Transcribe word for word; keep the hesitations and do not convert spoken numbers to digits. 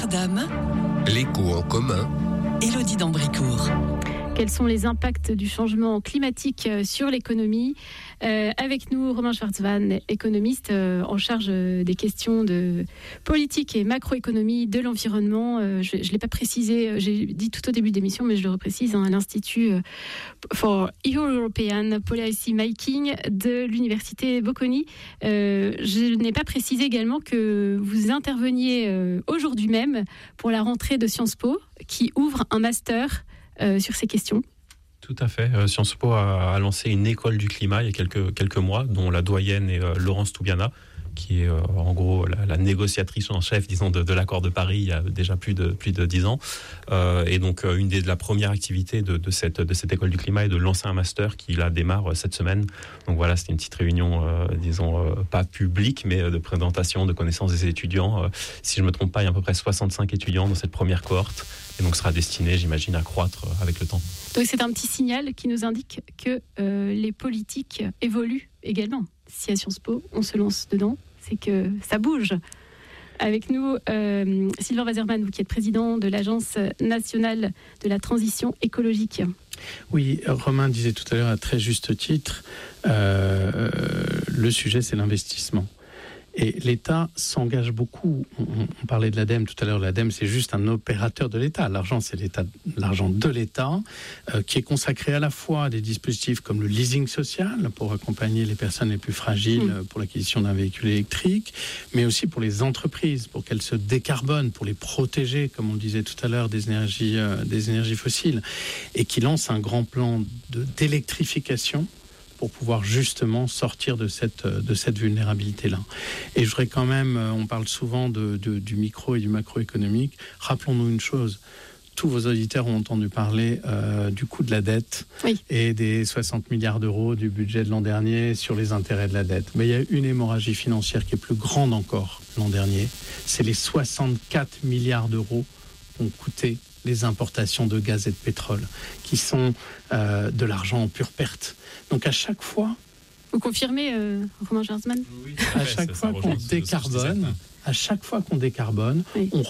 Madame, L'écho en commun. Élodie d'Ambricourt. Quels sont les impacts du changement climatique sur l'économie ? euh, Avec nous, Romain Schwartzman, économiste euh, en charge des questions de politique et macroéconomie de l'environnement. Euh, je ne l'ai pas précisé, j'ai dit tout au début de l'émission, mais je le reprécise, hein, à l'Institut for Euro-European Policy Making de l'Université Bocconi. Euh, je n'ai pas précisé également que vous interveniez euh, aujourd'hui même pour la rentrée de Sciences Po, qui ouvre un master Euh, sur ces questions. Tout à fait. Euh, Sciences Po a, a lancé une école du climat il y a quelques, quelques mois, dont la doyenne est euh, Laurence Toubiana, qui est euh, en gros la, la négociatrice en chef, disons, de, de l'accord de Paris il y a déjà plus de, plus de dix ans. Euh, et donc, euh, une des de la première activité de, de, cette, de cette école du climat est de lancer un master qui là démarre euh, cette semaine. Donc voilà, c'était une petite réunion, euh, disons, euh, pas publique, mais euh, de présentation, de connaissances des étudiants. Euh, si je ne me trompe pas, il y a à peu près soixante-cinq étudiants dans cette première cohorte. Et donc, sera destiné, j'imagine, à croître avec le temps. Donc, c'est un petit signal qui nous indique que euh, les politiques évoluent également. Si à Sciences Po, on se lance dedans, c'est que ça bouge. Avec nous, euh, Sylvain Waserman, vous qui êtes président de l'Agence nationale de la transition écologique. Oui, Romain disait tout à l'heure à très juste titre, euh, le sujet c'est l'investissement. Et l'État s'engage beaucoup. On, on parlait de l'ADEME tout à l'heure. L'ADEME, c'est juste un opérateur de l'État. L'argent, c'est l'État, l'argent de l'État, euh, qui est consacré à la fois à des dispositifs comme le leasing social, pour accompagner les personnes les plus fragiles mmh. pour l'acquisition d'un véhicule électrique, mais aussi pour les entreprises, pour qu'elles se décarbonent, pour les protéger, comme on le disait tout à l'heure, des énergies, euh, des énergies fossiles, et qui lance un grand plan de, d'électrification pour pouvoir justement sortir de cette, de cette vulnérabilité-là. Et je voudrais quand même, on parle souvent de, de, du micro et du macroéconomique, rappelons-nous une chose, tous vos auditeurs ont entendu parler euh, du coût de la dette oui. et des soixante milliards d'euros du budget de l'an dernier sur les intérêts de la dette. Mais il y a une hémorragie financière qui est plus grande encore l'an dernier, c'est les soixante-quatre milliards d'euros qu'ont coûté les importations de gaz et de pétrole, qui sont euh, de l'argent en pure perte. Donc à chaque fois... Vous confirmez, euh, Romain Schwartzman ? Oui, à chaque fois qu'on décarbone, à chaque fois qu'on décarbone, oui. on